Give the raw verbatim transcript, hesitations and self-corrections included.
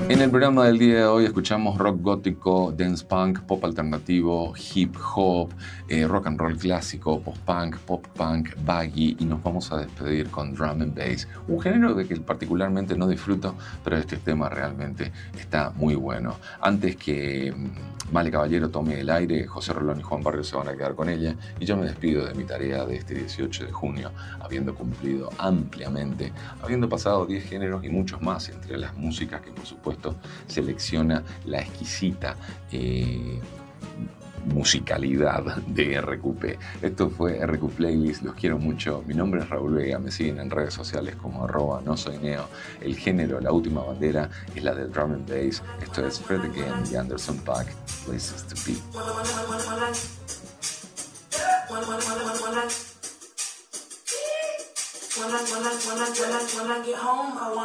En el programa del día de hoy escuchamos rock gótico, dance punk, pop alternativo, hip hop, eh, rock and roll clásico, post punk, pop punk, baggy, y nos vamos a despedir con drum and bass, un género de que particularmente no disfruto, pero este tema realmente está muy bueno. Antes que Male Caballero tome el aire, José Rolón y Juan Barrios se van a quedar con ella, y yo me despido de mi tarea de este dieciocho de junio, habiendo cumplido ampliamente, habiendo pasado diez géneros y muchos más entre las músicas que por supuesto selecciona la exquisita eh, musicalidad de R Q P. Esto fue R Q Playlist, los quiero mucho. Mi nombre es Raúl Vega, me siguen en redes sociales como arroba no soy neo. El género, la última bandera, es la del drum and bass. Esto es Fred Again y Anderson .Paak, Places to Be. When I, when I, when I, when I, when I get home, I want